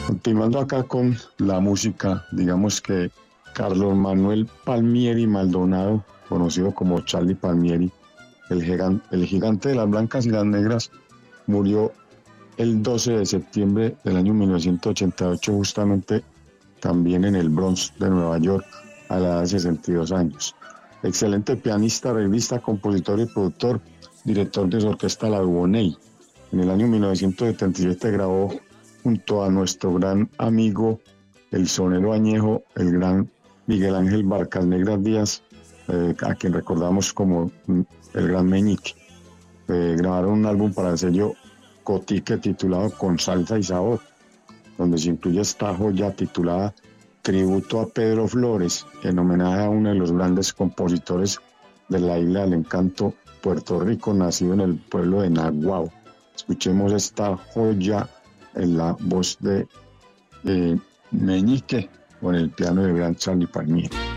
Continuando acá con la música, digamos que Carlos Manuel Palmieri Maldonado, conocido como Charlie Palmieri, el gigante de las blancas y las negras, murió el 12 de septiembre del año 1988, justamente también en el Bronx de Nueva York, a la edad de 62 años. Excelente pianista, arreglista, compositor y productor, director de su orquesta La Dubonnet. En el año 1977 grabó junto a nuestro gran amigo, el sonero añejo, el gran Miguel Ángel Barcasnegras Díaz, a quien recordamos como el gran Meñique. Grabaron un álbum para el sello Cotique titulado Con Salsa y Sabor, donde se incluye esta joya titulada Tributo a Pedro Flores, en homenaje a uno de los grandes compositores de la Isla del Encanto, Puerto Rico, nacido en el pueblo de Naguao. Escuchemos esta joya en la voz de Meñique con el piano del gran Charlie Palmieri.